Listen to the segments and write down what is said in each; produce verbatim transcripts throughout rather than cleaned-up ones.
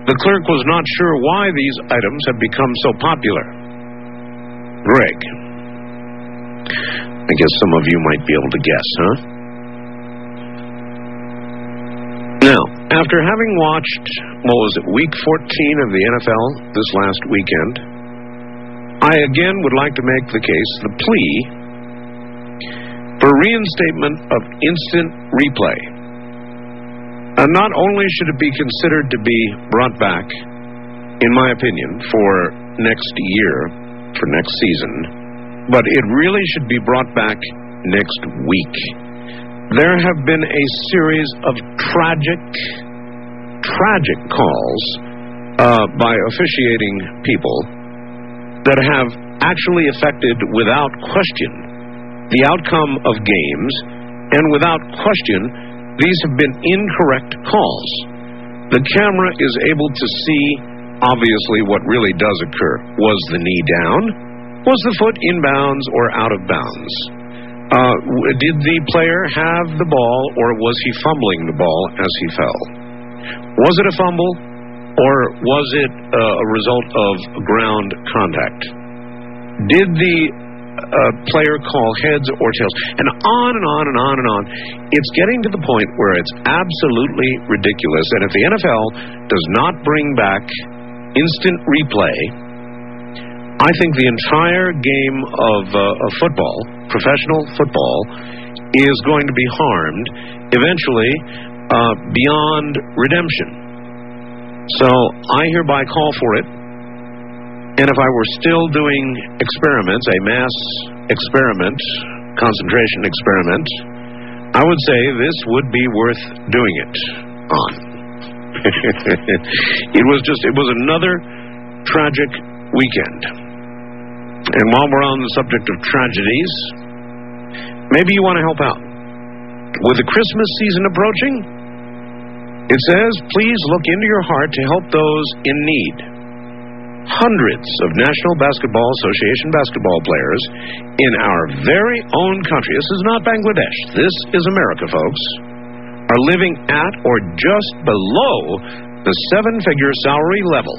The clerk was not sure why these items had become so popular. Greg. I guess some of you might be able to guess, huh? Now, after having watched, what was it, week fourteen of the N F L this last weekend, I again would like to make the case, the plea, for reinstatement of instant replay. And not only should it be considered to be brought back, in my opinion, for next year, for next season, but it really should be brought back next week. There have been a series of tragic, tragic calls uh, by officiating people that have actually affected, without question, the outcome of games, and without question, these have been incorrect calls. The camera is able to see, obviously, what really does occur. Was the knee down? Was the foot inbounds or out of bounds? Uh, did the player have the ball, or was he fumbling the ball as he fell? Was it a fumble, or was it uh, a result of ground contact? Did the uh, player call heads or tails? And on and on and on and on. It's getting to the point where it's absolutely ridiculous. And if the N F L does not bring back instant replay, I think the entire game of, uh, of football, professional football, is going to be harmed eventually uh, beyond redemption. So I hereby call for it. And if I were still doing experiments, a mass experiment, concentration experiment, I would say this would be worth doing it on. It was just, it was another tragic weekend. And while we're on the subject of tragedies, maybe you want to help out. With the Christmas season approaching, it says, please look into your heart to help those in need. Hundreds of National Basketball Association basketball players in our very own country, this is not Bangladesh, this is America, folks, are living at or just below the seven-figure salary level.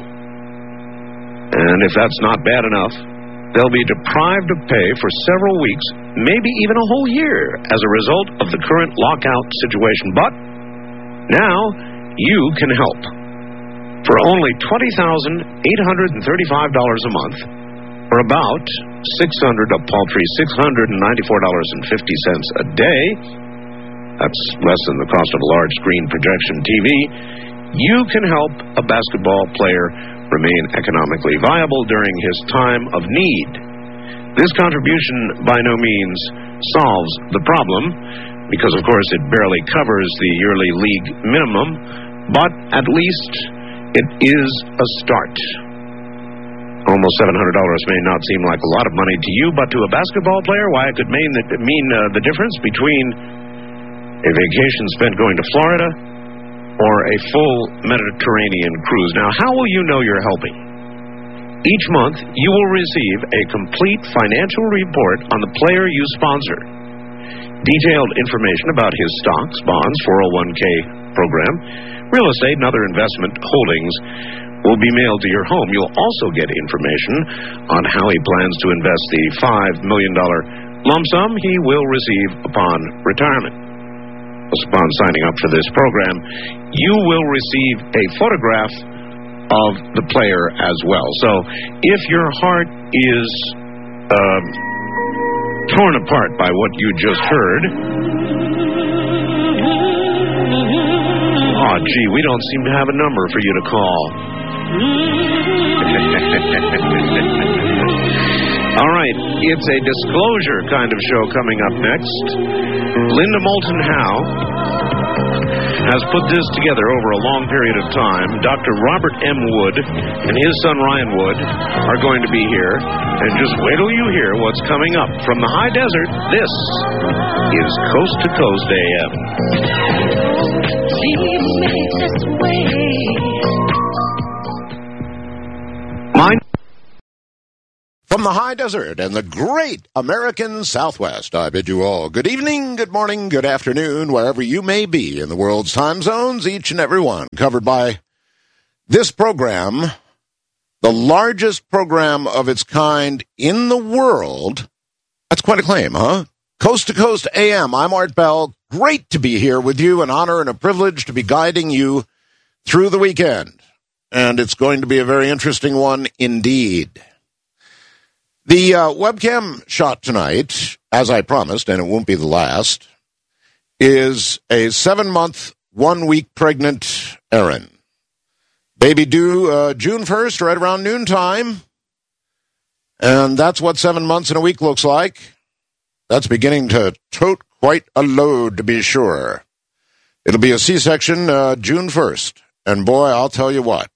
And if that's not bad enough, they'll be deprived of pay for several weeks, maybe even a whole year, as a result of the current lockout situation. But now you can help. For only twenty thousand eight hundred thirty-five dollars a month, or about six hundred dollars, a paltry six hundred ninety-four dollars and fifty cents a day, that's less than the cost of a large screen projection T V, you can help a basketball player remain economically viable during his time of need. This contribution by no means solves the problem, because of course it barely covers the yearly league minimum, but at least it is a start. Almost seven hundred dollars may not seem like a lot of money to you, but to a basketball player, why, it could mean, that, mean uh, the difference between a vacation spent going to Florida or a full Mediterranean cruise. Now, how will you know you're helping? Each month, you will receive a complete financial report on the player you sponsor. Detailed information about his stocks, bonds, four oh one k program, real estate, and other investment holdings will be mailed to your home. You'll also get information on how he plans to invest the five million dollars lump sum he will receive upon retirement. Upon signing up for this program, you will receive a photograph of the player as well. So if your heart is uh, torn apart by what you just heard, oh, gee, we don't seem to have a number for you to call. All right, it's a disclosure kind of show coming up next. Linda Moulton Howe has put this together over a long period of time. Doctor Robert M. Wood and his son Ryan Wood are going to be here. And just wait till you hear what's coming up from the high desert. This is Coast to Coast A M. Mine. From the high desert and the great American Southwest, I bid you all good evening, good morning, good afternoon, wherever you may be in the world's time zones, each and every one covered by this program, the largest program of its kind in the world, that's quite a claim, huh? Coast to Coast A M, I'm Art Bell. Great to be here with you, an honor and a privilege to be guiding you through the weekend. And it's going to be a very interesting one indeed. The uh, webcam shot tonight, as I promised, and it won't be the last, is a seven-month, one-week pregnant Erin. Baby due uh, June first, right around noontime. And that's what seven months and a week looks like. That's beginning to tote quite a load, to be sure. It'll be a C-section uh, June first. And boy, I'll tell you what.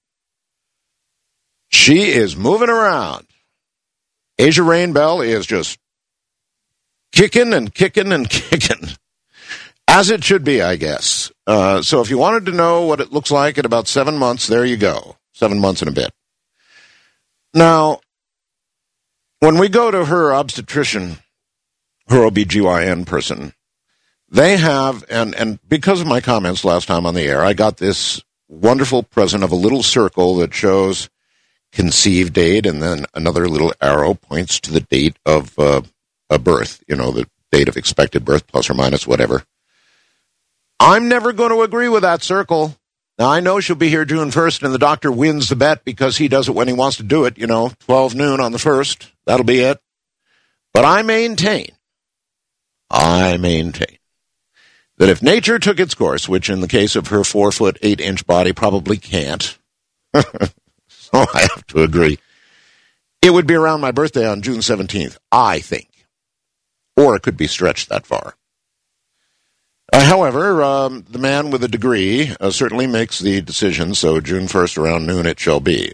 She is moving around. Asia Rain Bell is just kicking and kicking and kicking. As it should be, I guess. Uh, so if you wanted to know what it looks like at about seven months, there you go. Seven months and a bit. Now, when we go to her obstetrician, her O B G Y N person, they have, and, and because of my comments last time on the air, I got this wonderful present of a little circle that shows conceived date, and then another little arrow points to the date of uh, a birth, you know, the date of expected birth, plus or minus whatever. I'm never going to agree with that circle. Now, I know she'll be here June first, and the doctor wins the bet because he does it when he wants to do it, you know, twelve noon on the first. That'll be it. But I maintain, I maintain, that if nature took its course, which in the case of her four foot eight inch body probably can't, so I have to agree, it would be around my birthday on June seventeenth, I think. Or it could be stretched that far. Uh, however, um, the man with a degree uh, certainly makes the decision, so June first around noon it shall be.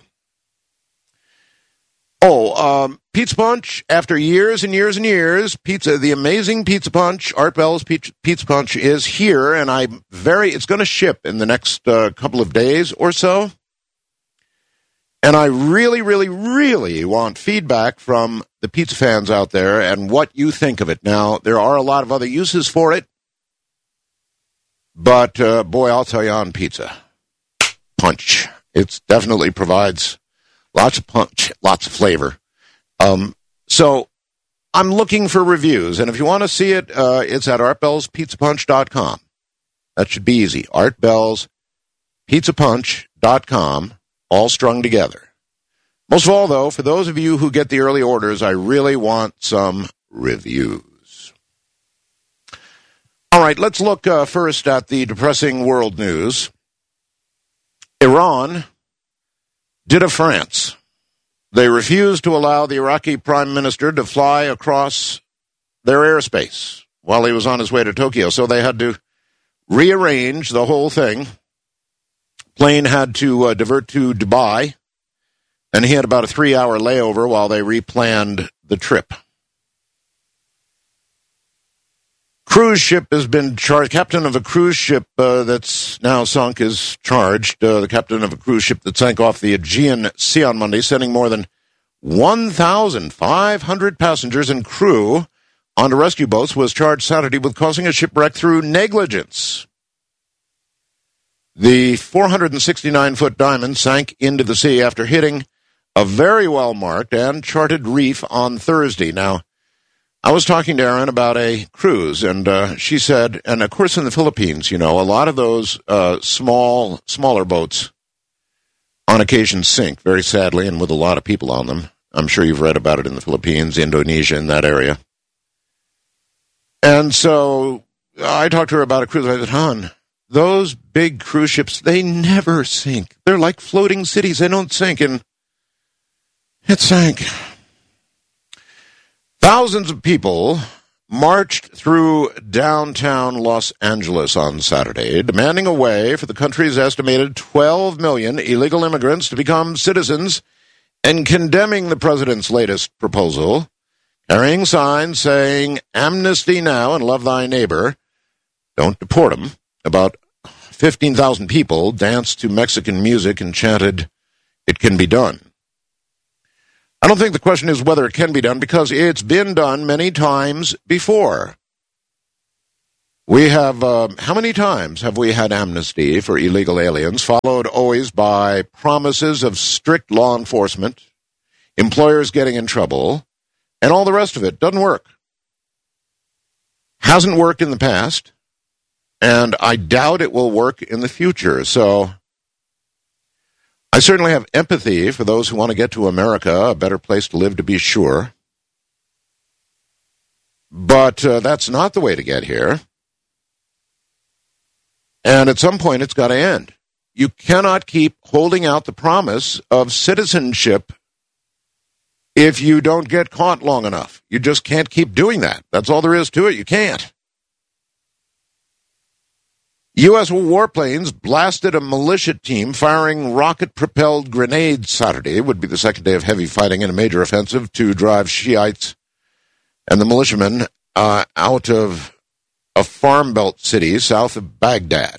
Oh, um, Pizza Punch, after years and years and years, pizza, the amazing Pizza Punch, Art Bell's Pizza, Pizza Punch is here, and I'm very, it's going to ship in the next uh, couple of days or so. And I really, really, really want feedback from the pizza fans out there and what you think of it. Now, there are a lot of other uses for it, but uh, boy, I'll tell you on pizza, punch. It definitely provides lots of punch, lots of flavor. Um, so I'm looking for reviews, and if you want to see it, uh, it's at art bells pizza punch dot com. That should be easy. art bells pizza punch dot com, all strung together. Most of all, though, for those of you who get the early orders, I really want some reviews. All right, let's look uh, first at the depressing world news. Iran did a France. They refused to allow the Iraqi prime minister to fly across their airspace while he was on his way to Tokyo. So they had to rearrange the whole thing. Plane had to uh, divert to Dubai, and he had about a three-hour layover while they replanned the trip. Cruise ship has been charged. Captain of a cruise ship uh, that's now sunk is charged. Uh, the captain of a cruise ship that sank off the Aegean Sea on Monday, sending more than one thousand five hundred passengers and crew onto rescue boats, was charged Saturday with causing a shipwreck through negligence. The four hundred sixty-nine foot diamond sank into the sea after hitting a very well-marked and charted reef on Thursday. Now, I was talking to Erin about a cruise, and uh, she said, and of course in the Philippines, you know, a lot of those uh, small, smaller boats on occasion sink, very sadly, and with a lot of people on them. I'm sure you've read about it in the Philippines, Indonesia, in that area. And so I talked to her about a cruise. I said, hon, those big cruise ships, they never sink. They're like floating cities. They don't sink, and it sank. Thousands of people marched through downtown Los Angeles on Saturday, demanding a way for the country's estimated twelve million illegal immigrants to become citizens and condemning the president's latest proposal, carrying signs saying, "Amnesty now and love thy neighbor. Don't deport them." About fifteen thousand people danced to Mexican music and chanted, "It can be done." I don't think the question is whether it can be done, because it's been done many times before. We have, uh, how many times have we had amnesty for illegal aliens, followed always by promises of strict law enforcement, employers getting in trouble, and all the rest of it? Doesn't work. Hasn't worked in the past, and I doubt it will work in the future. So I certainly have empathy for those who want to get to America, a better place to live to be sure. But uh, that's not the way to get here. And at some point, it's got to end. You cannot keep holding out the promise of citizenship if you don't get caught long enough. You just can't keep doing that. That's all there is to it. You can't. U S warplanes blasted a militia team firing rocket-propelled grenades Saturday. It would be the second day of heavy fighting in a major offensive to drive Shiites and the militiamen uh, out of a farm belt city south of Baghdad.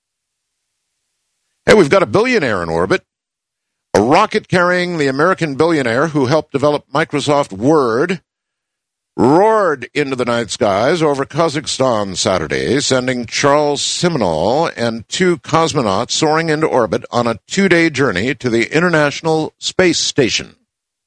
Hey, we've got a billionaire in orbit. A rocket carrying the American billionaire who helped develop Microsoft Word roared into the night skies over Kazakhstan Saturday, sending Charles Simonal and two cosmonauts soaring into orbit on a two-day journey to the International Space Station.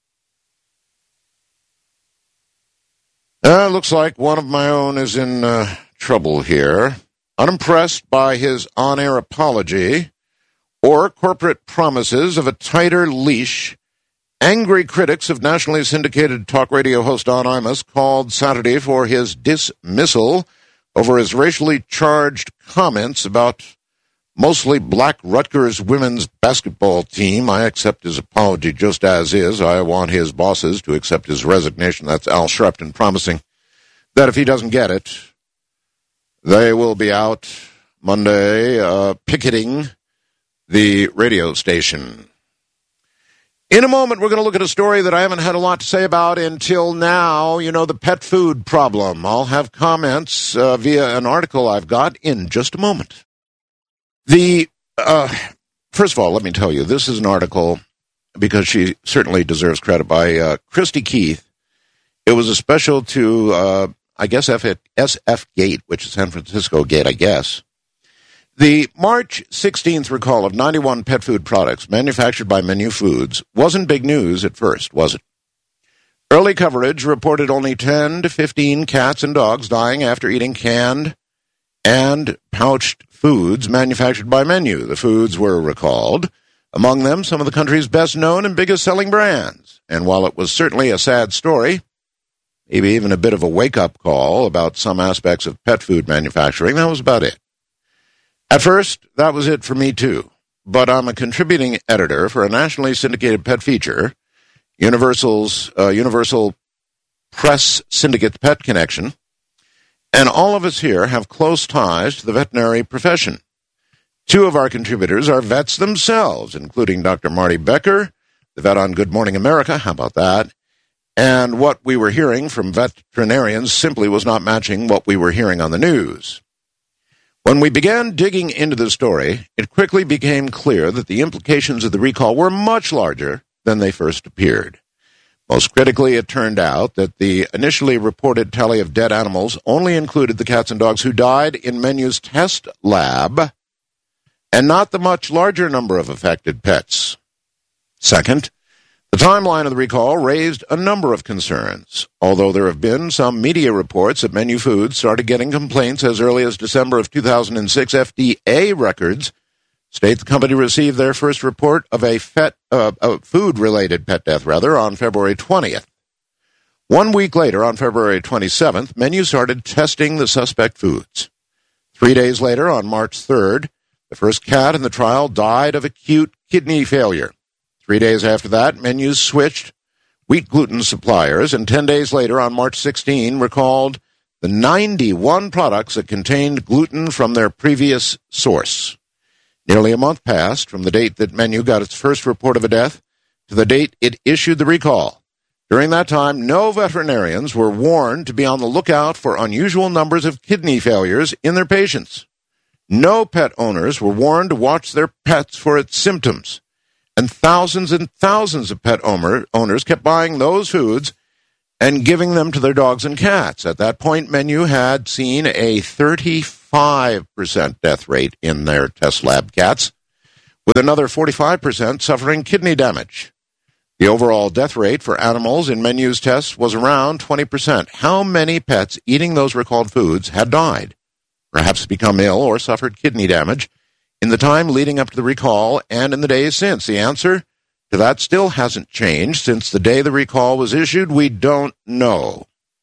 Uh, looks like one of my own is in uh, trouble here. Unimpressed by his on-air apology or corporate promises of a tighter leash, angry critics of nationally syndicated talk radio host Don Imus called Saturday for his dismissal over his racially charged comments about mostly black Rutgers women's basketball team. I accept his apology just as is. I want his bosses to accept his resignation. That's Al Sharpton promising that if he doesn't get it, they will be out Monday uh, picketing the radio station. In a moment, we're going to look at a story that I haven't had a lot to say about until now. You know, the pet food problem. I'll have comments uh, via an article I've got in just a moment. The uh, first of all, let me tell you, this is an article, because she certainly deserves credit, by uh, Christy Keith. It was a special to, uh, I guess, F- S F Gate, which is San Francisco Gate, I guess. The March sixteenth recall of ninety-one pet food products manufactured by Menu Foods wasn't big news at first, was it? Early coverage reported only ten to fifteen cats and dogs dying after eating canned and pouched foods manufactured by Menu. The foods were recalled, among them some of the country's best-known and biggest-selling brands. And while it was certainly a sad story, maybe even a bit of a wake-up call about some aspects of pet food manufacturing, that was about it. At first, that was it for me, too. But I'm a contributing editor for a nationally syndicated pet feature, Universal's uh, Universal Press Syndicate Pet Connection, and all of us here have close ties to the veterinary profession. Two of our contributors are vets themselves, including Doctor Marty Becker, the vet on Good Morning America. How about that? And what we were hearing from veterinarians simply was not matching what we were hearing on the news. When we began digging into the story, it quickly became clear that the implications of the recall were much larger than they first appeared. Most critically, it turned out that the initially reported tally of dead animals only included the cats and dogs who died in Menu's test lab, and not the much larger number of affected pets. Second, the timeline of the recall raised a number of concerns. Although there have been some media reports that Menu Foods started getting complaints as early as December of two thousand six, F D A records state the company received their first report of a, fet, uh, a food-related pet death, rather, on February twentieth. One week later, on February twenty-seventh, Menu started testing the suspect foods. Three days later, on March third, the first cat in the trial died of acute kidney failure. Three days after that, Menu switched wheat gluten suppliers, and ten days later, on March sixteenth, recalled the ninety-one products that contained gluten from their previous source. Nearly a month passed from the date that Menu got its first report of a death to the date it issued the recall. During that time, no veterinarians were warned to be on the lookout for unusual numbers of kidney failures in their patients. No pet owners were warned to watch their pets for its symptoms. And thousands and thousands of pet owner, owners kept buying those foods and giving them to their dogs and cats. At that point, Menu had seen a thirty-five percent death rate in their test lab cats, with another forty-five percent suffering kidney damage. The overall death rate for animals in Menu's tests was around twenty percent. How many pets eating those recalled foods had died, perhaps become ill or suffered kidney damage in the time leading up to the recall and in the days since? The answer to that still hasn't changed since the day the recall was issued. We don't know.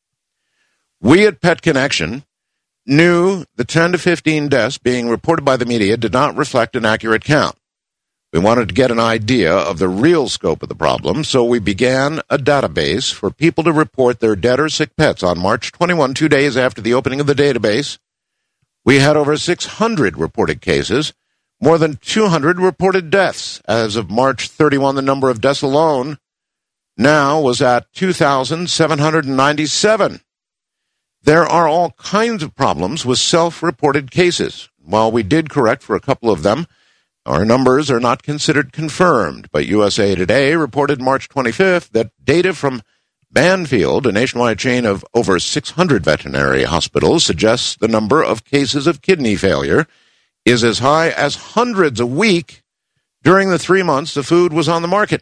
We at Pet Connection knew the ten to fifteen deaths being reported by the media did not reflect an accurate count. We wanted to get an idea of the real scope of the problem, so we began a database for people to report their dead or sick pets. On March twenty-first, two days after the opening of the database, we had over six hundred reported cases, more than two hundred reported deaths. As of March thirty-first, the number of deaths alone now was at two thousand seven hundred ninety-seven. There are all kinds of problems with self-reported cases. While we did correct for a couple of them, our numbers are not considered confirmed. But U S A Today reported March twenty-fifth that data from Banfield, a nationwide chain of over six hundred veterinary hospitals, suggests the number of cases of kidney failure is as high as hundreds a week during the three months the food was on the market.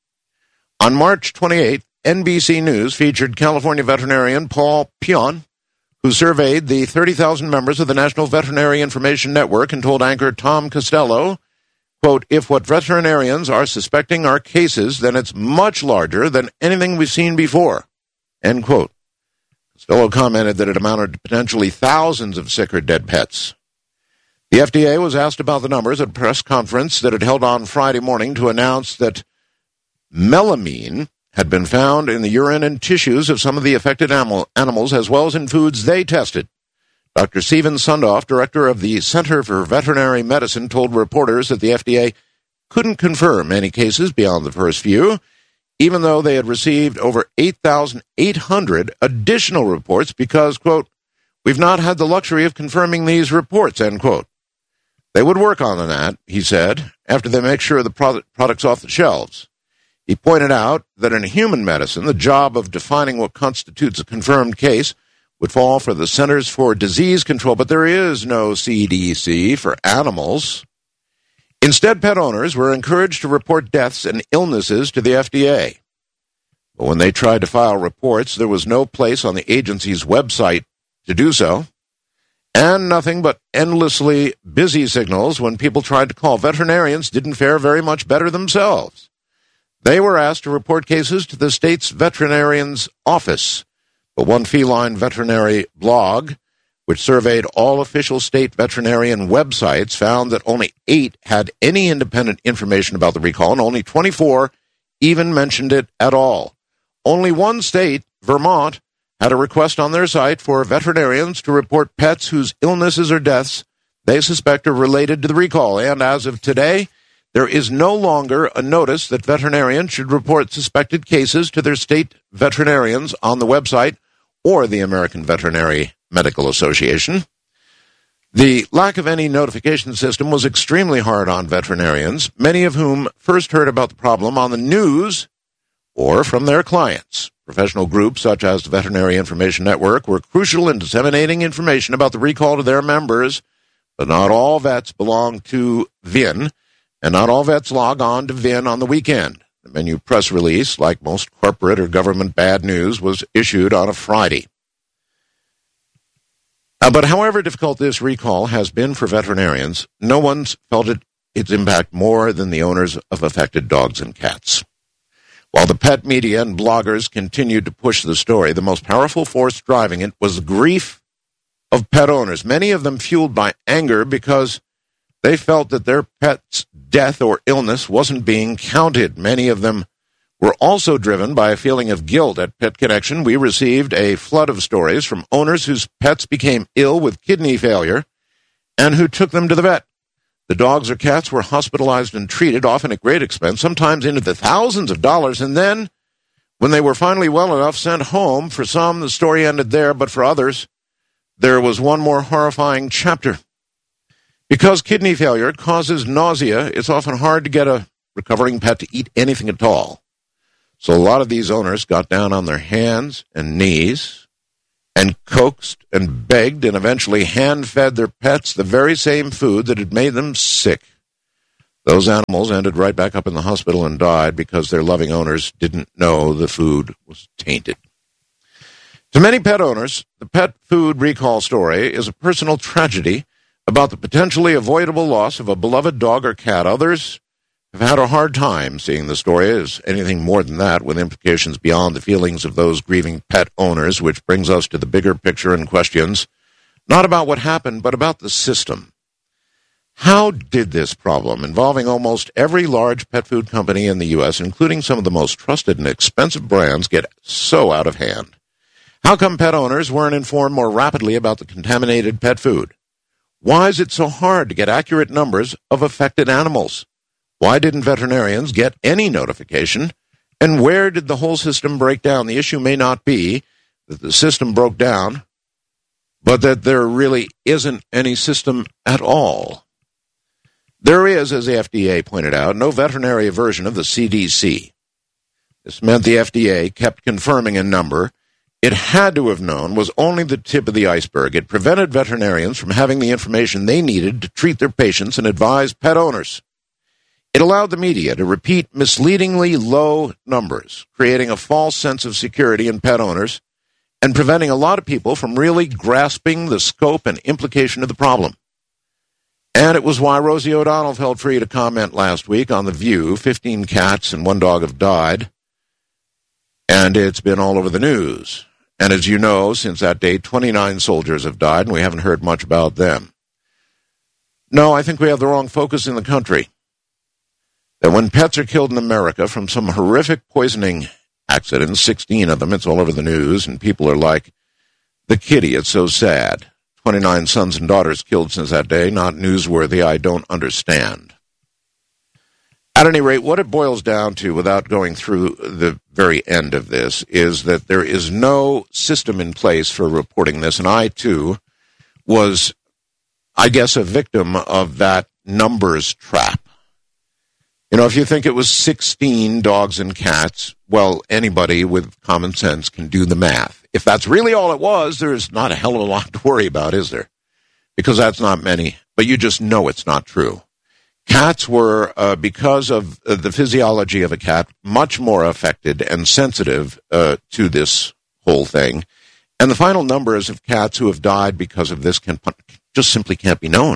On March twenty-eighth, N B C News featured California veterinarian Paul Pion, who surveyed the thirty thousand members of the National Veterinary Information Network and told anchor Tom Costello, quote, "If what veterinarians are suspecting are cases, then it's much larger than anything we've seen before," end quote. Costello commented that it amounted to potentially thousands of sick or dead pets. The F D A was asked about the numbers at a press conference that it held on Friday morning to announce that melamine had been found in the urine and tissues of some of the affected animal, animals, as well as in foods they tested. Doctor Steven Sundoff, director of the Center for Veterinary Medicine, told reporters that the F D A couldn't confirm any cases beyond the first few, even though they had received over eight thousand eight hundred additional reports because, quote, "we've not had the luxury of confirming these reports," end quote. They would work on that, he said, after they make sure the product, product's off the shelves. He pointed out that in human medicine, the job of defining what constitutes a confirmed case would fall for the Centers for Disease Control, but there is no C D C for animals. Instead, pet owners were encouraged to report deaths and illnesses to the F D A. But when they tried to file reports, there was no place on the agency's website to do so, and nothing but endlessly busy signals when people tried to call. Veterinarians didn't fare very much better themselves. They were asked to report cases to the state's veterinarian's office, but one feline veterinary blog, which surveyed all official state veterinarian websites, found that only eight had any independent information about the recall, and only twenty-four even mentioned it at all. Only one state, Vermont, had a request on their site for veterinarians to report pets whose illnesses or deaths they suspect are related to the recall. And as of today, there is no longer a notice that veterinarians should report suspected cases to their state veterinarians on the website or the American Veterinary Medical Association. The lack of any notification system was extremely hard on veterinarians, many of whom first heard about the problem on the news or from their clients. Professional groups such as the Veterinary Information Network were crucial in disseminating information about the recall to their members, but not all vets belong to V I N, and not all vets log on to V I N on the weekend. The Menu press release, like most corporate or government bad news, was issued on a Friday. Uh, but however difficult this recall has been for veterinarians, no one's felt it, its impact more than the owners of affected dogs and cats. While the pet media and bloggers continued to push the story, the most powerful force driving it was the grief of pet owners, many of them fueled by anger because they felt that their pet's death or illness wasn't being counted. Many of them were also driven by a feeling of guilt. At Pet Connection, we received a flood of stories from owners whose pets became ill with kidney failure and who took them to the vet. The dogs or cats were hospitalized and treated, often at great expense, sometimes into the thousands of dollars, and then, when they were finally well enough, sent home. For some, the story ended there, but for others, there was one more horrifying chapter. Because kidney failure causes nausea, it's often hard to get a recovering pet to eat anything at all. So a lot of these owners got down on their hands and knees and coaxed and begged and eventually hand-fed their pets the very same food that had made them sick. Those animals ended right back up in the hospital and died because their loving owners didn't know the food was tainted. To many pet owners, the pet food recall story is a personal tragedy about the potentially avoidable loss of a beloved dog or cat. Others have had a hard time seeing the story as anything more than that, with implications beyond the feelings of those grieving pet owners, which brings us to the bigger picture and questions, not about what happened, but about the system. How did this problem, involving almost every large pet food company in the U S, including some of the most trusted and expensive brands, get so out of hand? How come pet owners weren't informed more rapidly about the contaminated pet food? Why is it so hard to get accurate numbers of affected animals? Why didn't veterinarians get any notification? And where did the whole system break down? The issue may not be that the system broke down, but that there really isn't any system at all. There is, as the F D A pointed out, no veterinary version of the C D C. This meant the F D A kept confirming a number it had to have known was only the tip of the iceberg. It prevented veterinarians from having the information they needed to treat their patients and advise pet owners. It allowed the media to repeat misleadingly low numbers, creating a false sense of security in pet owners and preventing a lot of people from really grasping the scope and implication of the problem. And it was why Rosie O'Donnell felt free to comment last week on The View, fifteen cats and one dog have died, and it's been all over the news. And as you know, since that date, twenty-nine soldiers have died, and we haven't heard much about them. No, I think we have the wrong focus in the country. That when pets are killed in America from some horrific poisoning accidents, sixteen of them, it's all over the news, and people are like, the kitty, it's so sad. twenty-nine sons and daughters killed since that day, not newsworthy, I don't understand. At any rate, what it boils down to, without going through the very end of this, is that there is no system in place for reporting this, and I, too, was, I guess, a victim of that numbers trap. You know, if you think it was sixteen dogs and cats, well, anybody with common sense can do the math. If that's really all it was, there's not a hell of a lot to worry about, is there? Because that's not many, but you just know it's not true. Cats were, uh, because of uh, the physiology of a cat, much more affected and sensitive uh, to this whole thing. And the final numbers of cats who have died because of this can just simply can't be known.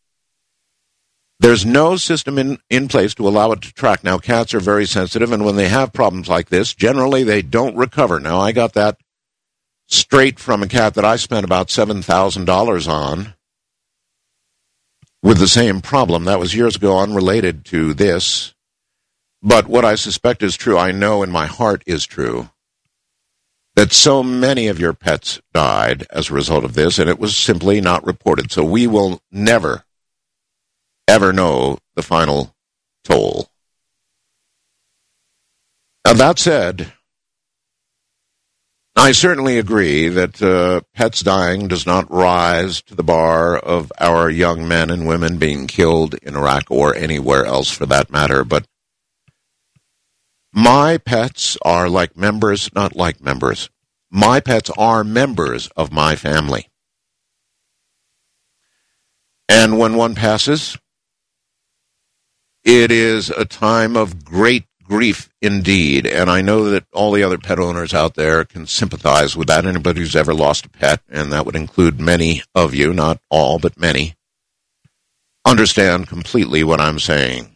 There's no system in, in place to allow it to track. Now, cats are very sensitive, and when they have problems like this, generally they don't recover. Now, I got that straight from a cat that I spent about seven thousand dollars on with the same problem. That was years ago, unrelated to this. But what I suspect is true, I know in my heart is true, that so many of your pets died as a result of this, and it was simply not reported. So we will never, ever know the final toll. Now, that said, I certainly agree that uh, pets dying does not rise to the bar of our young men and women being killed in Iraq or anywhere else for that matter, but my pets are like members, not like members. My pets are members of my family. And when one passes, it is a time of great grief indeed, and I know that all the other pet owners out there can sympathize with that. Anybody who's ever lost a pet, and that would include many of you, not all, but many, understand completely what I'm saying.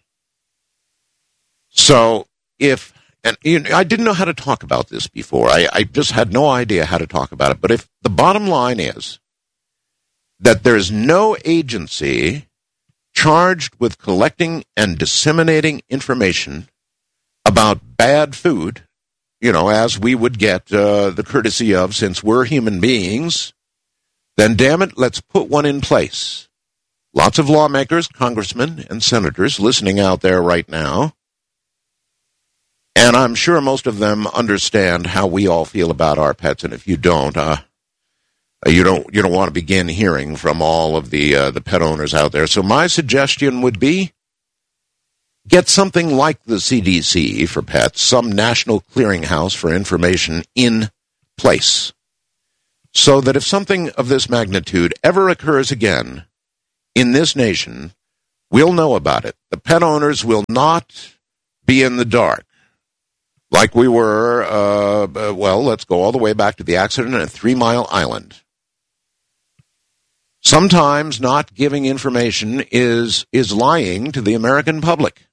So if, and you know, I didn't know how to talk about this before. I, I just had no idea how to talk about it. But if the bottom line is that there's no agency charged with collecting and disseminating information about bad food, you know, as we would get uh, the courtesy of, since we're human beings, then damn it, let's put one in place. Lots of lawmakers, congressmen, and senators listening out there right now, and I'm sure most of them understand how we all feel about our pets, and if you don't, uh, you don't you don't want to begin hearing from all of the uh, the pet owners out there. So my suggestion would be, get something like the C D C for pets, some national clearinghouse for information in place, so that if something of this magnitude ever occurs again in this nation, we'll know about it. The pet owners will not be in the dark like we were, uh, well, let's go all the way back to the accident at Three Mile Island. Sometimes not giving information is, is lying to the American public.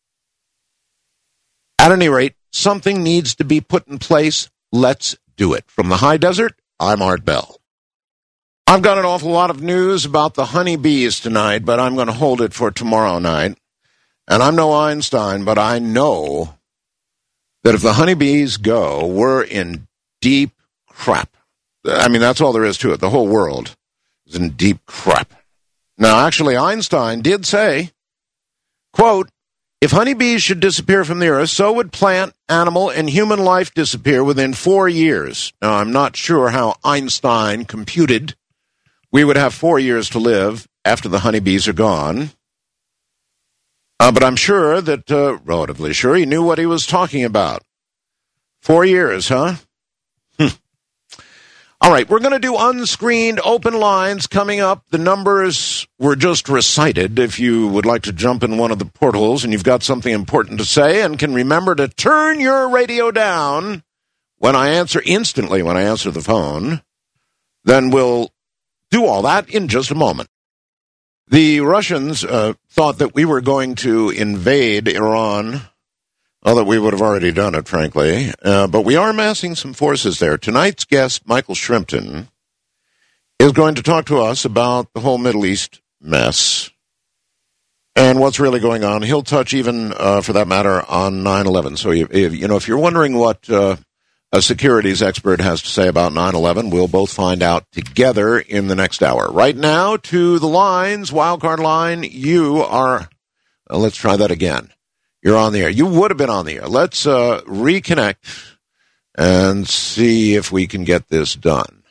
At any rate, something needs to be put in place. Let's do it. From the high desert, I'm Art Bell. I've got an awful lot of news about the honeybees tonight, but I'm going to hold it for tomorrow night. And I'm no Einstein, but I know that if the honeybees go, we're in deep crap. I mean, that's all there is to it. The whole world is in deep crap. Now, actually, Einstein did say, quote, if honeybees should disappear from the earth, so would plant, animal, and human life disappear within four years. Now, I'm not sure how Einstein computed we would have four years to live after the honeybees are gone. Uh, but I'm sure that, uh, relatively sure, he knew what he was talking about. Four years, huh? Hm. All right, we're going to do unscreened open lines coming up. The numbers were just recited. If you would like to jump in one of the portholes and you've got something important to say and can remember to turn your radio down when I answer, instantly when I answer the phone, then we'll do all that in just a moment. The Russians uh, thought that we were going to invade Iran, well, that we would have already done it, frankly, uh, but we are massing some forces there. Tonight's guest, Michael Shrimpton, is going to talk to us about the whole Middle East mess and what's really going on. He'll touch even, uh, for that matter, on nine eleven. So, you, if, you know, if you're wondering what uh, a securities expert has to say about nine eleven, we'll both find out together in the next hour. Right now, to the lines, wildcard line, you are, uh, let's try that again. You're on the air. You would have been on the air. Let's uh, reconnect and see if we can get this done.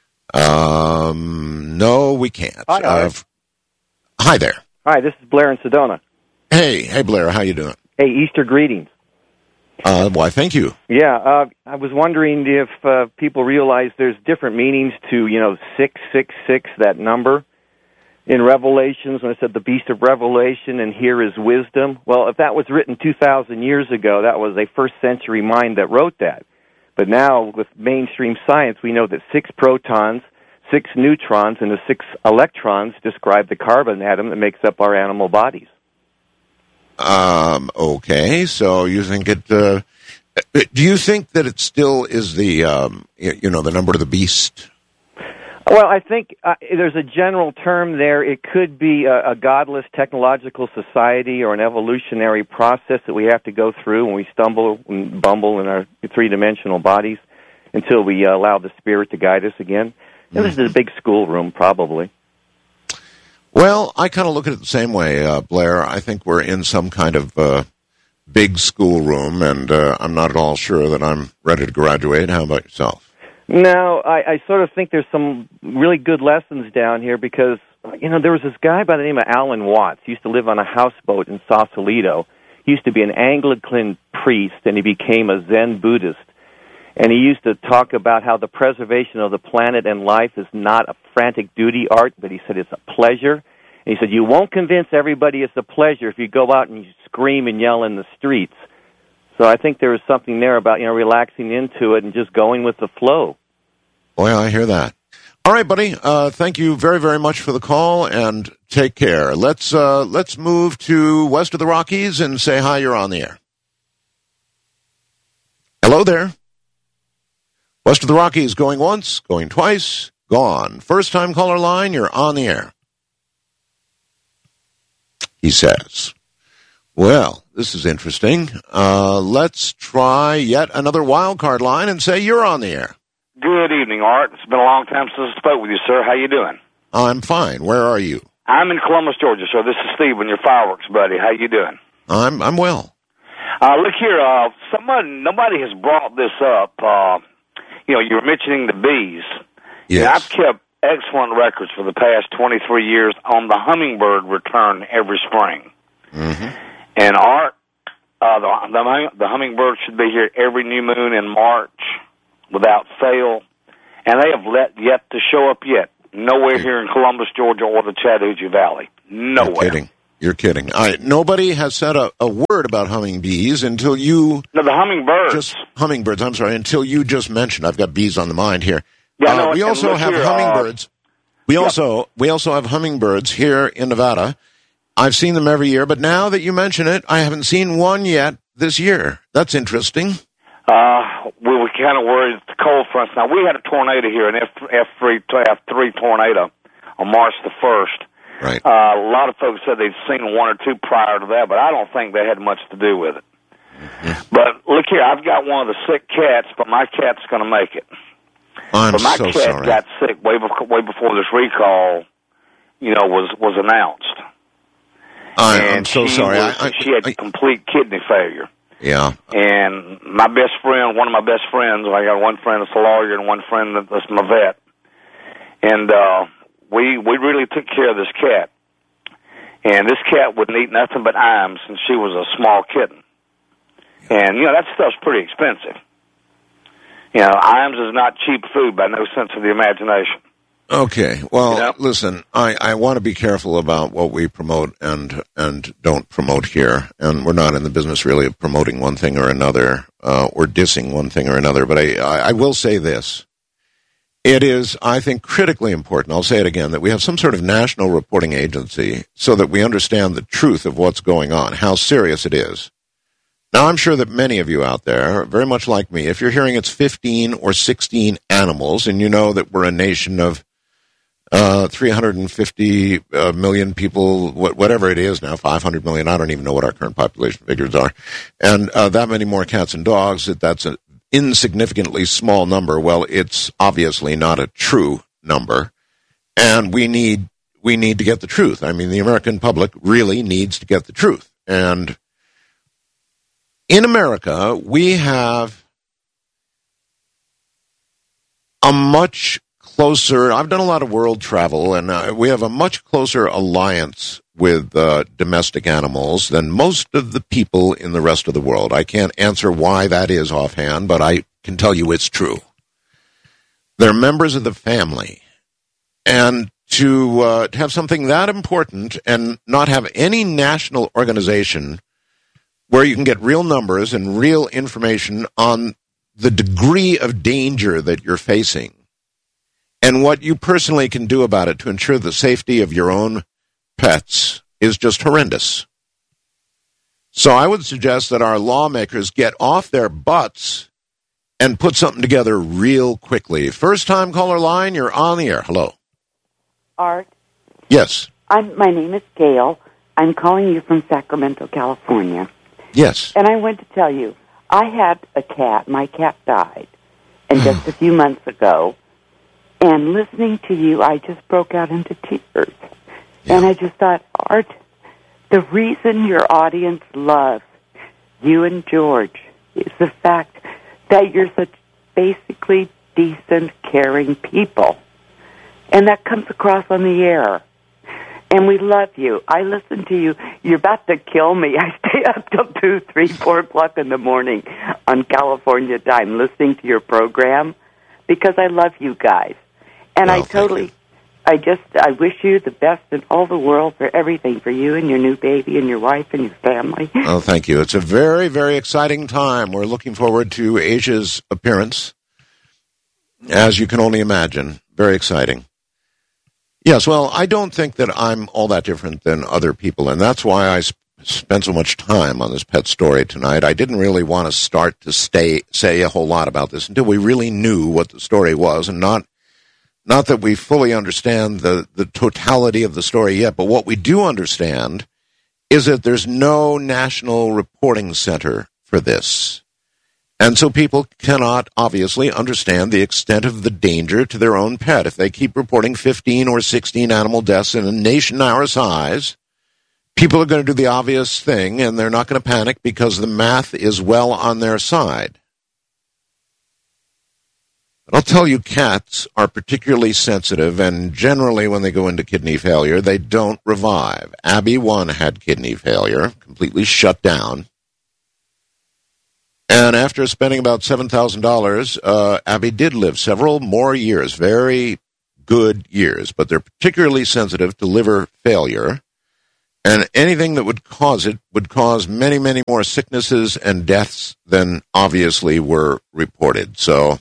Um, no, we can't. Hi, uh, hi there. Hi, this is Blair in Sedona. Hey, hey, Blair, how you doing? Hey, Easter greetings. Uh, why, thank you. Yeah, uh, I was wondering if uh, people realize there's different meanings to, you know, six six six, that number. In Revelations, when it said the beast of Revelation, and here is wisdom. Well, if that was written two thousand years ago, that was a first century mind that wrote that. But now, with mainstream science, we know that six protons, six neutrons, and the six electrons describe the carbon atom that makes up our animal bodies. Um, okay, so you think it, uh, do you think that it still is the, um, you know, the number of the beast? Well, I think uh, there's a general term there. It could be a, a godless technological society or an evolutionary process that we have to go through when we stumble and bumble in our three-dimensional bodies until we uh, allow the spirit to guide us again. And mm-hmm. This is a big schoolroom, probably. Well, I kind of look at it the same way, uh, Blair. I think we're in some kind of uh, big schoolroom, and uh, I'm not at all sure that I'm ready to graduate. How about yourself? No, I, I sort of think there's some really good lessons down here because, you know, there was this guy by the name of Alan Watts. He used to live on a houseboat in Sausalito. He used to be an Anglican priest, and he became a Zen Buddhist. And he used to talk about how the preservation of the planet and life is not a frantic duty, Art, but he said it's a pleasure. And he said you won't convince everybody it's a pleasure if you go out and you scream and yell in the streets. So I think there is something there about, you know, relaxing into it and just going with the flow. Boy, I hear that. All right, buddy. Uh, thank you very, very much for the call, and take care. Let's uh, let's move to west of the Rockies and say hi. You're on the air. Hello there. West of the Rockies, going once, going twice, gone. First-time caller line, you're on the air. He says, well, this is interesting. Uh, let's try yet another wild card line and say you're on the air. Good evening, Art. It's been a long time since I spoke with you, sir. How you doing? I'm fine. Where are you? I'm in Columbus, Georgia, sir. This is Steve, your fireworks buddy. How you doing? I'm I'm well. Uh, look here, uh, somebody, nobody has brought this up. Uh, you know, you were mentioning the bees. Yes. And I've kept excellent records for the past twenty-three years on the hummingbird return every spring. Mm-hmm. And Art, uh, the, the the hummingbird should be here every new moon in March without fail, and they have let yet to show up yet. Nowhere here in Columbus, Georgia, or the Chattahoochee Valley. Nowhere. You're kidding. You're kidding. I, nobody has said a, a word about hummingbees until you... No, the hummingbirds. Just hummingbirds, I'm sorry, until you just mentioned. I've got bees on the mind here. Yeah, uh, no, we also have here, hummingbirds. Uh, we yeah. also we also have hummingbirds here in Nevada. I've seen them every year, but now that you mention it, I haven't seen one yet this year. That's interesting. Uh, we were kind of worried the cold fronts. Now, we had a tornado here, an F three F three tornado on March the first. Right. Uh, a lot of folks said they'd seen one or two prior to that, but I don't think they had much to do with it. Mm-hmm. But look here, I've got one of the sick cats, but my cat's going to make it. I'm but my so cat sorry. got sick way before, way before this recall, you know, was was announced. I, and I'm so she sorry. Was, I, I, she had I, complete kidney failure. Yeah. And my best friend, one of my best friends, I got one friend that's a lawyer and one friend that's my vet. And uh, we we really took care of this cat. And this cat wouldn't eat nothing but Iams since she was a small kitten. And, you know, that stuff's pretty expensive. You know, Iams is not cheap food by no sense of the imagination. Okay. Well, You know? listen, I, I want to be careful about what we promote and and don't promote here. And we're not in the business really of promoting one thing or another uh, or dissing one thing or another. But I, I, I will say this. It is, I think, critically important, I'll say it again, that we have some sort of national reporting agency so that we understand the truth of what's going on, how serious it is. Now, I'm sure that many of you out there, very much like me, if you're hearing it's fifteen or sixteen animals, and you know that we're a nation of uh, three hundred fifty uh, million people, wh- whatever it is now, five hundred million, I don't even know what our current population figures are, and uh, that many more cats and dogs, that that's an insignificantly small number. Well, it's obviously not a true number, and we need we need to get the truth. I mean, the American public really needs to get the truth, and in America, we have a much closer, I've done a lot of world travel, and uh, we have a much closer alliance with uh, domestic animals than most of the people in the rest of the world. I can't answer why that is offhand, but I can tell you it's true. They're members of the family. And to, uh, to have something that important and not have any national organization where you can get real numbers and real information on the degree of danger that you're facing and what you personally can do about it to ensure the safety of your own pets is just horrendous. So I would suggest that our lawmakers get off their butts and put something together real quickly. First time caller line, you're on the air. Hello. Art? Yes. I'm, my name is Gail. I'm calling you from Sacramento, California. Yes. And I want to tell you, I had a cat. My cat died, and just a few months ago. And listening to you, I just broke out into tears. Yeah. And I just thought, Art, the reason your audience loves you and George is the fact that you're such basically decent, caring people. And that comes across on the air. And we love you. I listen to you. You're about to kill me. I stay up till two, three, four o'clock in the morning on California time listening to your program because I love you guys. And Well, I totally, I just, I wish you the best in all the world for everything, for you and your new baby and your wife and your family. Oh, thank you. It's a very, very exciting time. We're looking forward to Asia's appearance, as you can only imagine. Very exciting. Yes, well, I don't think that I'm all that different than other people, and that's why I sp- spent so much time on this pet story tonight. I didn't really want to start to stay, say a whole lot about this until we really knew what the story was, and not not that we fully understand the, the totality of the story yet, but what we do understand is that there's no national reporting center for this. And so people cannot, obviously, understand the extent of the danger to their own pet. If they keep reporting fifteen or sixteen animal deaths in a nation our size, people are going to do the obvious thing, and they're not going to panic because the math is well on their side. But I'll tell you, cats are particularly sensitive, and generally when they go into kidney failure, they don't revive. Abby one had kidney failure, completely shut down. And after spending about seven thousand dollars, uh, Abby did live several more years, very good years, but they're particularly sensitive to liver failure. And anything that would cause it would cause many, many more sicknesses and deaths than obviously were reported. So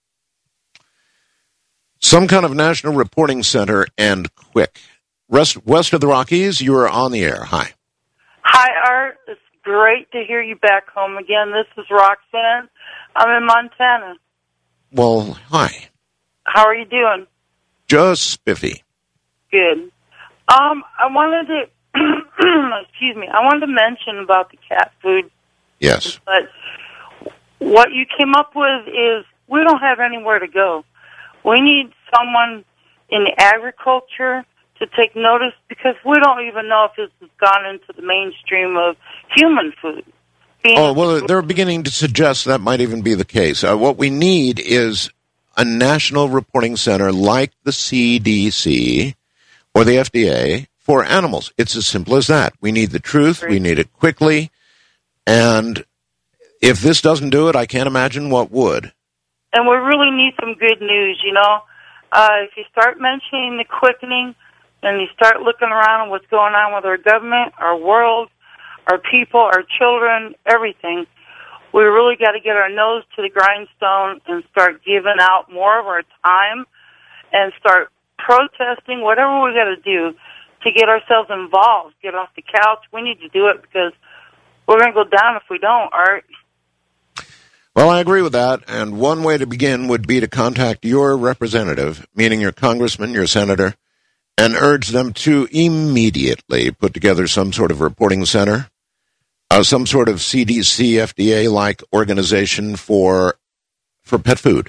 some kind of national reporting center and quick. Rest, west of the Rockies, you are on the air. Hi. Hi, Art. It's great to hear you back home again. This is Roxanne. I'm in Montana. Well, hi. How are you doing? Just spiffy. Good. Um, I wanted to, excuse me, I wanted to mention about the cat food. Yes. But what you came up with is we don't have anywhere to go. We need someone in agriculture to take notice because we don't even know if this has gone into the mainstream of human food. Being oh, well, they're beginning to suggest that might even be the case. Uh, what we need is a national reporting center like the C D C or the F D A for animals. It's as simple as that. We need the truth. We need it quickly. And if this doesn't do it, I can't imagine what would. And we really need some good news, you know. Uh, if you start mentioning the quickening and you start looking around at what's going on with our government, our world, our people, our children, everything, we really got to get our nose to the grindstone and start giving out more of our time and start protesting, whatever we got to do to get ourselves involved, get off the couch. We need to do it because we're going to go down if we don't, Art. Well, I agree with that, and one way to begin would be to contact your representative, meaning your congressman, your senator, and urge them to immediately put together some sort of reporting center, uh, some sort of C D C, F D A-like organization for for pet food,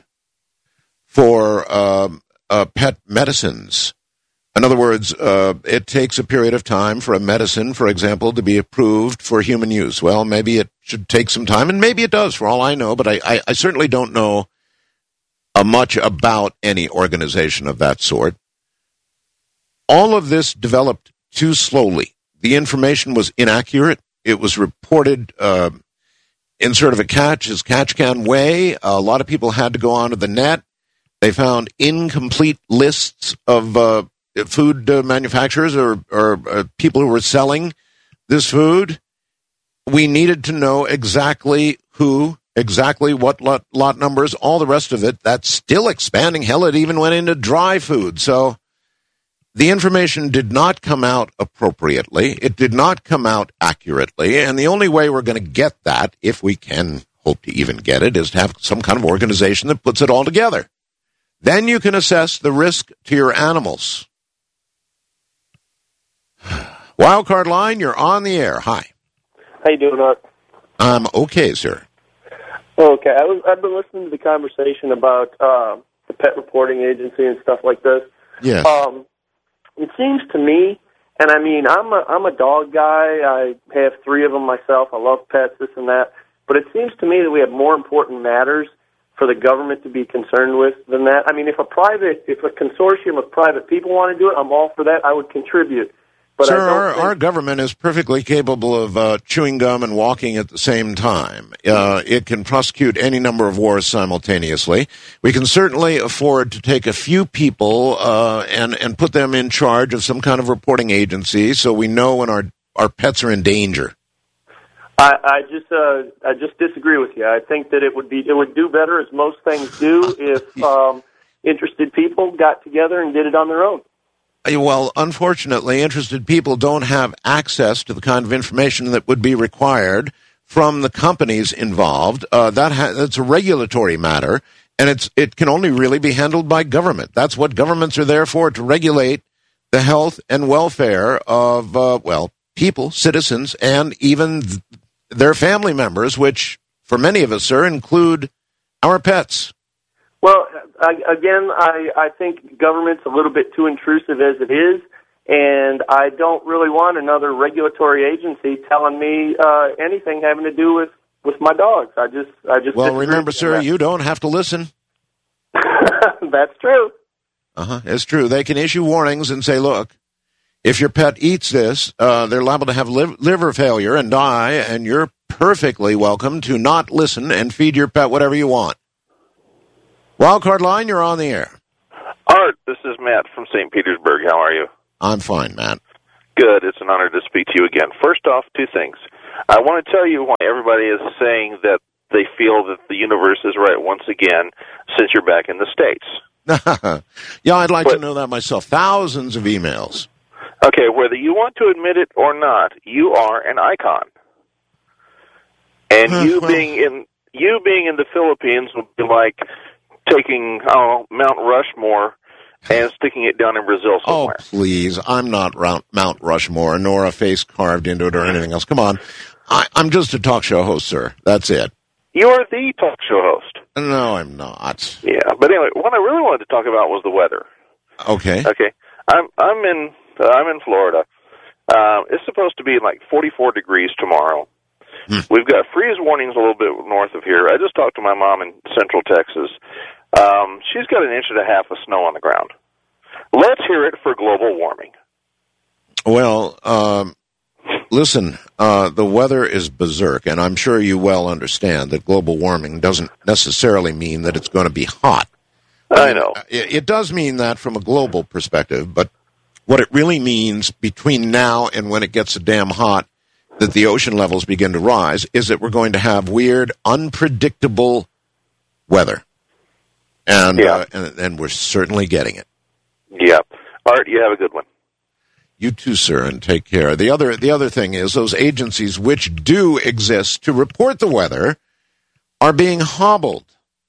for uh, uh, pet medicines. In other words, uh, it takes a period of time for a medicine, for example, to be approved for human use. Well, maybe it should take some time, and maybe it does, for all I know, but I, I, I certainly don't know uh, much about any organization of that sort. All of this developed too slowly. The information was inaccurate. It was reported uh, in sort of a catch as catch can way. A lot of people had to go onto the net. They found incomplete lists of uh, food uh, manufacturers or, or uh, people who were selling this food. We needed to know exactly who, exactly what lot, lot numbers, all the rest of it. That's still expanding. Hell, it even went into dry food. So the information did not come out appropriately. It did not come out accurately. And the only way we're going to get that, if we can hope to even get it, is to have some kind of organization that puts it all together. Then you can assess the risk to your animals. Wildcard line, you're on the air. Hi. How you doing, Art? I'm okay, sir. Okay, I was, I've been listening to the conversation about uh, the pet reporting agency and stuff like this. Yes. Um, it seems to me, and I mean, I'm a, I'm a dog guy. I have three of them myself. I love pets, this and that. But it seems to me that we have more important matters for the government to be concerned with than that. I mean, if a private, if a consortium of private people want to do it, I'm all for that. I would contribute. But Sir, I don't our, think... our government is perfectly capable of uh, chewing gum and walking at the same time. Uh, it can prosecute any number of wars simultaneously. We can certainly afford to take a few people uh, and, and put them in charge of some kind of reporting agency so we know when our, our pets are in danger. I, I just uh, I just disagree with you. I think that it would be it would do better, as most things do, if um, interested people got together and did it on their own. Well, unfortunately, interested people don't have access to the kind of information that would be required from the companies involved. Uh, that ha- that's a regulatory matter, and it's it can only really be handled by government. That's what governments are there for, to regulate the health and welfare of, uh, well, people, citizens, and even th- their family members, which, for many of us, sir, include our pets. Well, I, again, I, I think government's a little bit too intrusive as it is, and I don't really want another regulatory agency telling me uh, anything having to do with, with my dogs. I just, I just. Well, remember, sir, that. you don't have to listen. That's true. Uh-huh, it's true. They can issue warnings and say, look, if your pet eats this, uh, they're liable to have liv- liver failure and die, and you're perfectly welcome to not listen and feed your pet whatever you want. Wildcard Line, you're on the air. Art, this is Matt from Saint Petersburg. How are you? I'm fine, Matt. Good. It's an honor to speak to you again. First off, two things. I want to tell you why everybody is saying that they feel that the universe is right once again since you're back in the States. Yeah, I'd like but, to know that myself. Thousands of emails. Okay, whether you want to admit it or not, you are an icon. And you being in you being in the Philippines would be like taking oh, Mount Rushmore and sticking it down in Brazil somewhere. Oh, please. I'm not Mount Rushmore, nor a face carved into it or anything else. Come on. I, I'm just a talk show host, sir. That's it. You're the talk show host. No, I'm not. Yeah, but anyway, what I really wanted to talk about was the weather. Okay. Okay. I'm I'm in uh, I'm in Florida. Uh, it's supposed to be like forty-four degrees tomorrow. Hmm. We've got freeze warnings a little bit north of here. I just talked to my mom in Central Texas. Um, she's got an inch and a half of snow on the ground. Let's hear it for global warming. Well, um, listen, uh, the weather is berserk, and I'm sure you well understand that global warming doesn't necessarily mean that it's going to be hot. I know. It, it does mean that from a global perspective, but what it really means between now and when it gets so damn hot that the ocean levels begin to rise is that we're going to have weird, unpredictable weather. And, yeah. uh, and and we're certainly getting it. Yeah. Art, you have a good one. You too, sir, and take care. The other the other thing is those agencies which do exist to report the weather are being hobbled.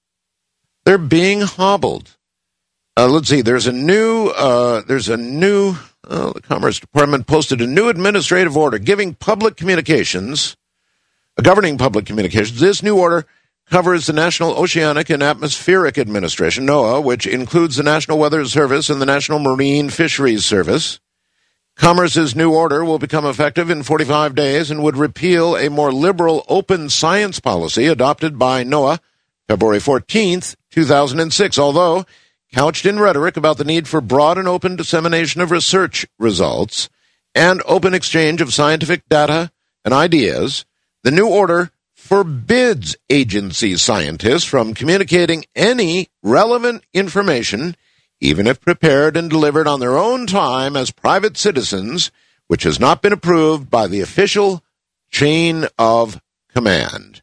They're being hobbled. Uh, let's see. There's a new. Uh, there's a new. Oh, the Commerce Department posted a new administrative order giving public communications, uh, governing public communications. This new order covers the National Oceanic and Atmospheric Administration, NOAA, which includes the National Weather Service and the National Marine Fisheries Service. Commerce's new order will become effective in forty-five days and would repeal a more liberal open science policy adopted by NOAA February fourteenth, two thousand six, although couched in rhetoric about the need for broad and open dissemination of research results and open exchange of scientific data and ideas. The new order forbids agency scientists from communicating any relevant information, even if prepared and delivered on their own time as private citizens, which has not been approved by the official chain of command.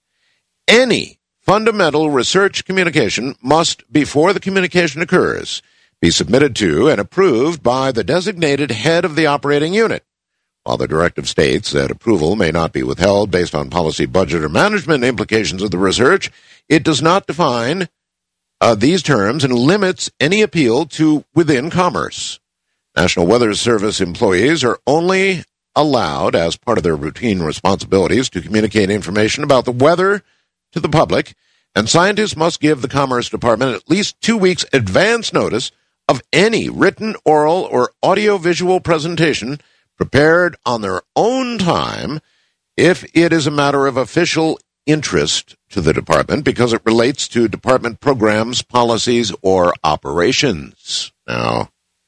Any fundamental research communication must, before the communication occurs, be submitted to and approved by the designated head of the operating unit. While the directive states that approval may not be withheld based on policy, budget, or management implications of the research, it does not define uh, these terms and limits any appeal to within commerce. National Weather Service employees are only allowed, as part of their routine responsibilities, to communicate information about the weather to the public, and scientists must give the Commerce Department at least two weeks advance notice of any written, oral, or audiovisual presentation prepared on their own time if it is a matter of official interest to the department because it relates to department programs, policies, or operations. Now,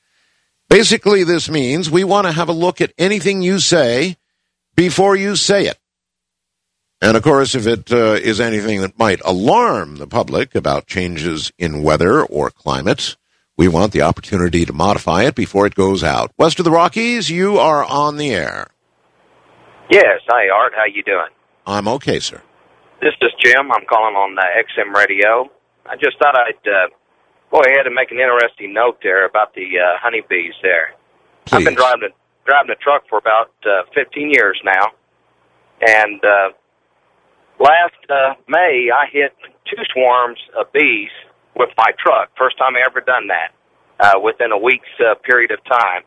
basically this means we want to have a look at anything you say before you say it. And, of course, if it uh, is anything that might alarm the public about changes in weather or climate, we want the opportunity to modify it before it goes out. West of the Rockies, you are on the air. Yes. Hi, Art. How you doing? I'm okay, sir. This is Jim. I'm calling on uh, X M Radio. I just thought I'd uh, go ahead and make an interesting note there about the uh, honeybees there. Please. I've been driving a, driving a truck for about uh, fifteen years now, and uh, last uh, May I hit two swarms of bees with my truck. First time I ever done that uh, within a week's uh, period of time.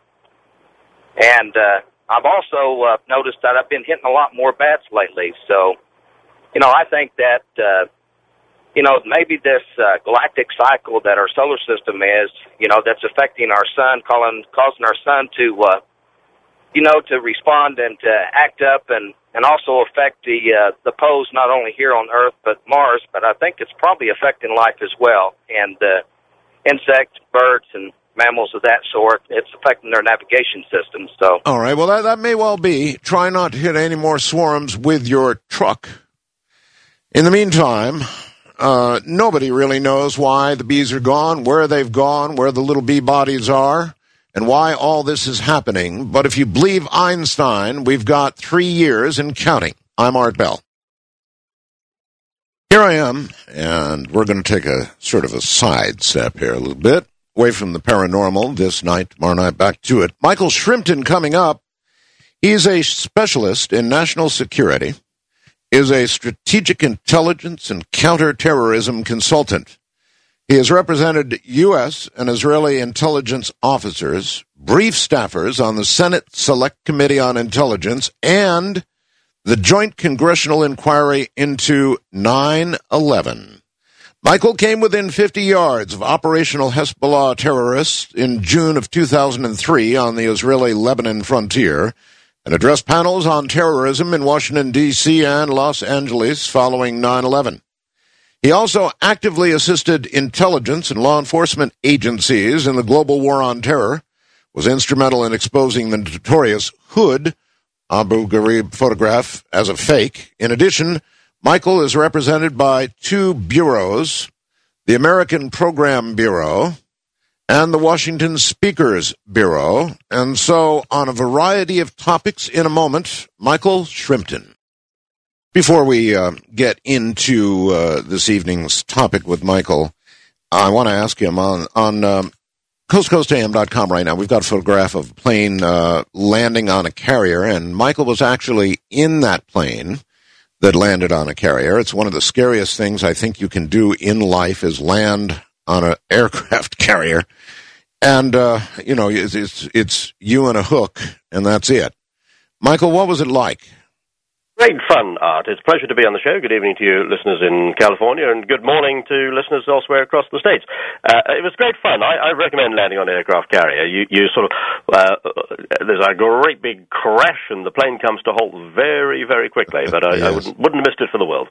And uh, I've also uh, noticed that I've been hitting a lot more bats lately. So, you know, I think that, uh, you know, maybe this uh, galactic cycle that our solar system is, you know, that's affecting our sun, calling, causing our sun to, uh, you know, to respond and to act up and, and also affect the uh, the poles not only here on Earth but Mars. But I think it's probably affecting life as well. And uh, insects, birds, and mammals of that sort. It's affecting their navigation system. So, all right, well, that, that may well be. Try not to hit any more swarms with your truck. In the meantime, uh, nobody really knows why the bees are gone, where they've gone, where the little bee bodies are, and why all this is happening. But if you believe Einstein, we've got three years and counting. I'm Art Bell. Here I am, and we're going to take a sort of a side step here a little bit, away from the paranormal this night, tomorrow night, back to it. Michael Shrimpton coming up. He's a specialist in national security, is a strategic intelligence and counterterrorism consultant. He has represented U S and Israeli intelligence officers, brief staffers on the Senate Select Committee on Intelligence, and the Joint Congressional Inquiry into nine eleven. Michael came within fifty yards of operational Hezbollah terrorists in June of two thousand three on the Israeli-Lebanon frontier and addressed panels on terrorism in Washington, D C and Los Angeles following nine eleven. He also actively assisted intelligence and law enforcement agencies in the global war on terror, was instrumental in exposing the notorious Hood Abu Ghraib photograph as a fake. In addition, Michael is represented by two bureaus, the American Program Bureau and the Washington Speakers Bureau, and so on a variety of topics in a moment, Michael Shrimpton. Before we uh, get into uh, this evening's topic with Michael, I want to ask him on, on um, coast coast a m dot com right now, we've got a photograph of a plane uh, landing on a carrier, and Michael was actually in that plane that landed on a carrier. It's one of the scariest things I think you can do in life is land on an aircraft carrier. And, uh, you know, it's, it's, it's you and a hook, and that's it. Michael, what was it like? Great fun, Art. It's a pleasure to be on the show. Good evening to you listeners in California, and good morning to listeners elsewhere across the states. Uh, it was great fun. I, I recommend landing on an aircraft carrier. You, you sort of, uh, there's a great big crash, and the plane comes to halt very, very quickly, but I, yes. I wouldn't, wouldn't have missed it for the world.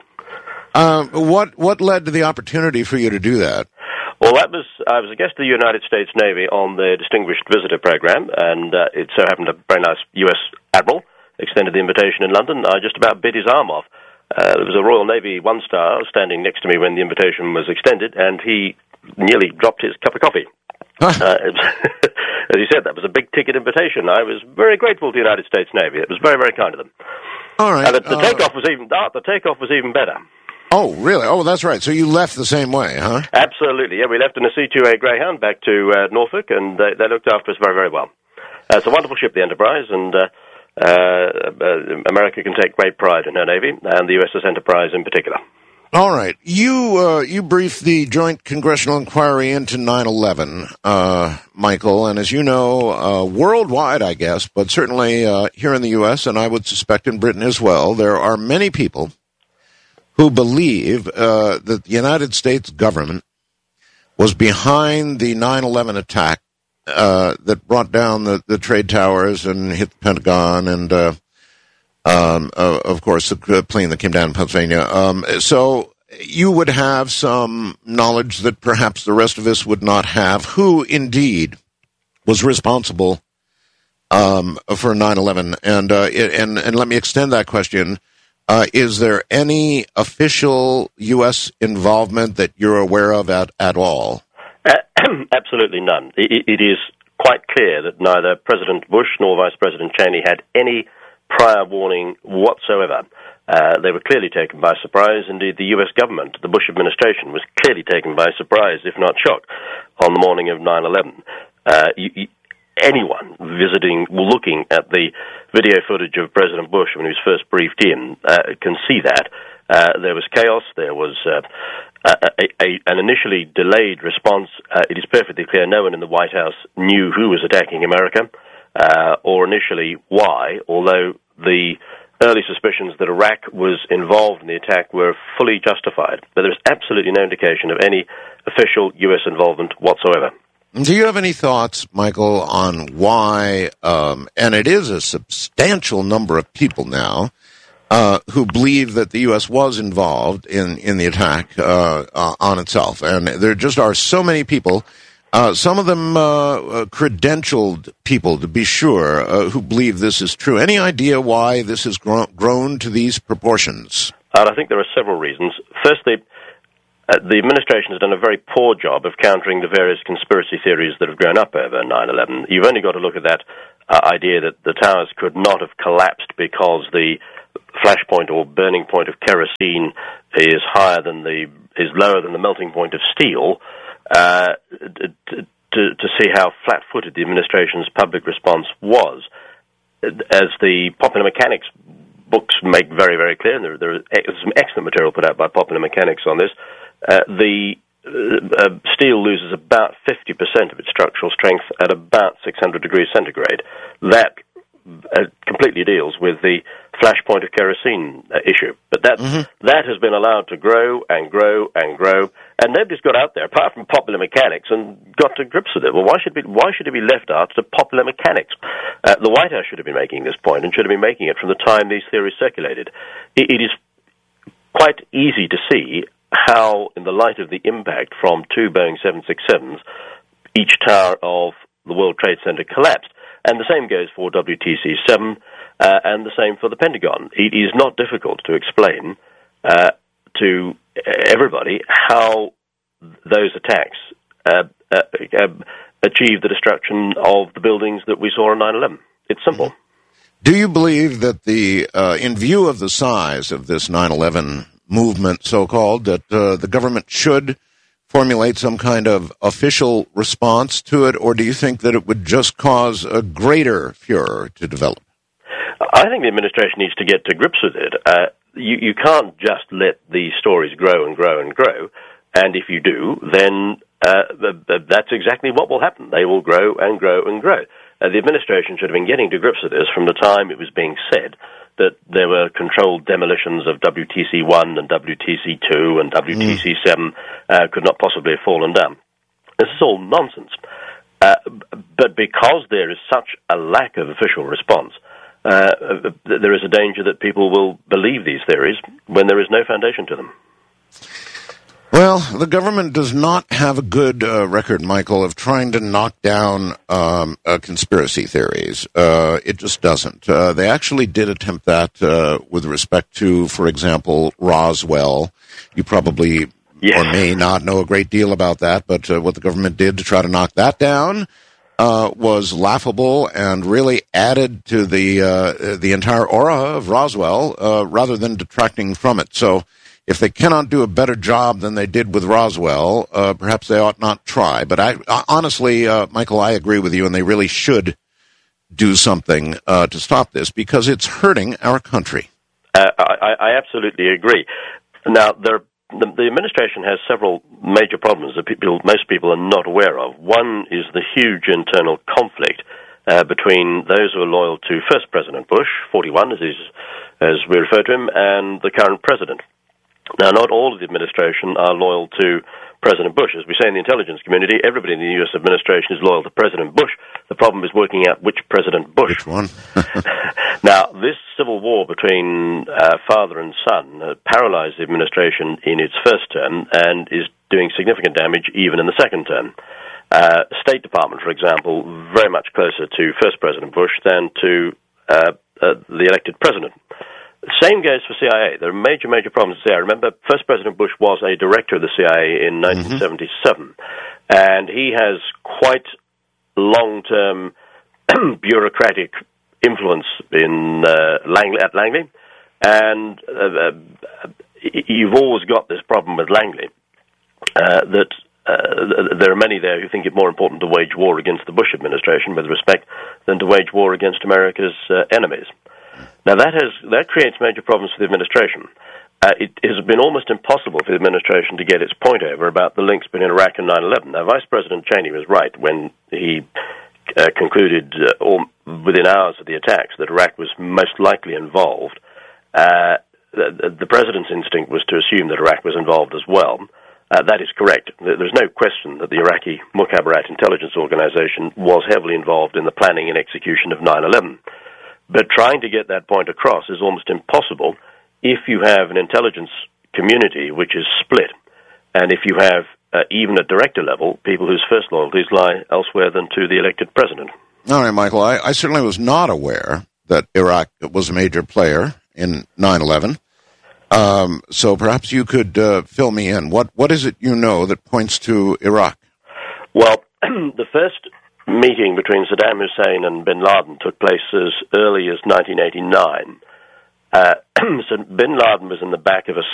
Um, what, what led to the opportunity for you to do that? Well, that was, I was a guest of the United States Navy on the Distinguished Visitor Program, and uh, it so happened a very nice U S Admiral extended the invitation in London. I just about bit his arm off. Uh, there was a Royal Navy one-star standing next to me when the invitation was extended, and he nearly dropped his cup of coffee. uh, as he said, that was a big-ticket invitation. I was very grateful to the United States Navy. It was very, very kind of them. All right. And the, the uh, takeoff was even uh, the takeoff was even better. Oh, really? Oh, that's right. So you left the same way, huh? Absolutely. Yeah, we left in a C two A Greyhound back to uh, Norfolk, and they, they looked after us very, very well. Uh, it's a wonderful ship, the Enterprise, and uh, uh, uh, America can take great pride in her Navy, and the U S S Enterprise in particular. All right. You uh, you briefed the Joint Congressional Inquiry into nine eleven, uh, Michael, and as you know, uh, worldwide, I guess, but certainly uh, here in the U S, and I would suspect in Britain as well, there are many people who believe uh, that the United States government was behind the nine eleven attack uh, that brought down the, the trade towers and hit the Pentagon and, uh, um, uh, of course, the plane that came down in Pennsylvania. Um, so you would have some knowledge that perhaps the rest of us would not have. Who, indeed, was responsible um, for nine eleven? And, uh, and, and let me extend that question. Uh, is there any official U S involvement that you're aware of at, at all? Uh, absolutely none. It, it is quite clear that neither President Bush nor Vice President Cheney had any prior warning whatsoever. Uh, they were clearly taken by surprise. Indeed, the U S government, the Bush administration, was clearly taken by surprise, if not shock, on the morning of nine eleven. Uh, you, you, anyone visiting, looking at the video footage of President Bush when he was first briefed in, uh, can see that. Uh, there was chaos. There was uh, a, a, an initially delayed response. Uh, it is perfectly clear no one in the White House knew who was attacking America, uh, or initially why, although the early suspicions that Iraq was involved in the attack were fully justified. But there was absolutely no indication of any official U S involvement whatsoever. Do you have any thoughts, Michael, on why, um, and it is a substantial number of people now, uh, who believe that the U S was involved in, in the attack uh, uh, on itself? And there just are so many people Uh, some of them uh, uh, credentialed people, to be sure, uh, who believe this is true. Any idea why this has grown, grown to these proportions? And I think there are several reasons. Firstly, uh, the administration has done a very poor job of countering the various conspiracy theories that have grown up over nine eleven. You've only got to look at that uh, idea that the towers could not have collapsed because the flashpoint or burning point of kerosene is higher than the is lower than the melting point of steel. Uh, to, to, to see how flat-footed the administration's public response was. As the Popular Mechanics books make very, very clear, and there, there is some excellent material put out by Popular Mechanics on this, uh, the uh, uh, steel loses about fifty percent of its structural strength at about six hundred degrees centigrade. That uh, completely deals with the flashpoint of kerosene uh, issue. But that mm-hmm. that has been allowed to grow and grow and grow, and nobody's got out there, apart from Popular Mechanics, and got to grips with it. Well, why should it be, why should it be left out to Popular Mechanics? Uh, the White House should have been making this point, and should have been making it from the time these theories circulated. It, it is quite easy to see how, in the light of the impact from two Boeing seven sixty-sevens, each tower of the World Trade Center collapsed. And the same goes for W T C seven, uh, and the same for the Pentagon. It is not difficult to explain uh, to everybody how those attacks uh, uh, uh, achieved the destruction of the buildings that we saw on nine eleven. It's simple. Do you believe that the, uh, in view of the size of this nine eleven movement, so-called, that uh, the government should formulate some kind of official response to it, or do you think that it would just cause a greater furor to develop? I think the administration needs to get to grips with it. Uh, you, you can't just let these stories grow and grow and grow, and if you do, then uh, that's exactly what will happen. They will grow and grow and grow. Uh, the administration should have been getting to grips with this from the time it was being said that there were controlled demolitions of W T C one and W T C two and W T C seven uh, could not possibly have fallen down. This is all nonsense. Uh, but because there is such a lack of official response, uh, there is a danger that people will believe these theories when there is no foundation to them. Well, the government does not have a good uh, record, Michael, of trying to knock down um, uh, conspiracy theories. Uh, it just doesn't. Uh, they actually did attempt that uh, with respect to, for example, Roswell. You probably yeah. or may not know a great deal about that, but uh, what the government did to try to knock that down uh, was laughable and really added to the uh, the entire aura of Roswell uh, rather than detracting from it. So if they cannot do a better job than they did with Roswell, uh, perhaps they ought not try. But I, honestly, uh, Michael, I agree with you, and they really should do something uh, to stop this because it's hurting our country. Uh, I, I absolutely agree. Now, there, the, the administration has several major problems that people, most people are not aware of. One is the huge internal conflict uh, between those who are loyal to first President Bush, forty-one, as, is, as we refer to him, and the current president. Now, not all of the administration are loyal to President Bush. As we say in the intelligence community, everybody in the U S administration is loyal to President Bush. The problem is working out which President Bush. Which one? Now, this civil war between uh, father and son uh, paralyzed the administration in its first term and is doing significant damage even in the second term. Uh, State Department, for example, very much closer to first President Bush than to uh, uh, the elected president. Same goes for C I A. There are major, major problems with C I A. Remember, first President Bush was a director of the C I A in nineteen seventy-seven, mm-hmm. and he has quite long-term bureaucratic influence in uh, Langley, at Langley, and uh, uh, you've always got this problem with Langley, uh, that uh, there are many there who think it more important to wage war against the Bush administration, with respect, than to wage war against America's uh, enemies. Now, that has that creates major problems for the administration. Uh, it has been almost impossible for the administration to get its point over about the links between Iraq and nine eleven. Now, Vice President Cheney was right when he uh, concluded uh, or within hours of the attacks that Iraq was most likely involved. Uh, the, the president's instinct was to assume that Iraq was involved as well. Uh, that is correct. There's no question that the Iraqi Mukhabarat intelligence organization was heavily involved in the planning and execution of nine eleven. But trying to get that point across is almost impossible if you have an intelligence community which is split, and if you have uh, even at director level, people whose first loyalties lie elsewhere than to the elected president. All right, Michael, I, I certainly was not aware that Iraq was a major player in nine eleven. Um, so perhaps you could uh, fill me in. What What is it you know that points to Iraq? Well, the first meeting between Saddam Hussein and bin Laden took place as early as nineteen eighty-nine. Uh, so bin Laden was in the back of a